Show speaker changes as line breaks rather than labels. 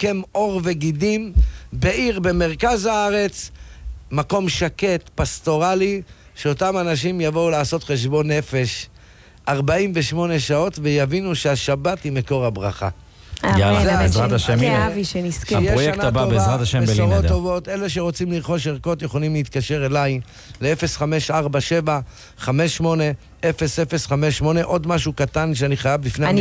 קם אור וגידים, בעיר במרכז הארץ, מקום שקט, פסטורלי, שאותם אנשים יבואו לעשות חשבון נפש 48 שעות ויבינו שהשבת היא מקור הברכה.
יאללה, בעזרת השם.
כאבי שנזכה.
הפרויקט הבא בעזרת השם בלי
בשורות
נדר.
טובות. אלה שרוצים לרכוש ערכות יכולים להתקשר אליי ל-0547-58-0058. עוד משהו קטן שאני חייב לפני...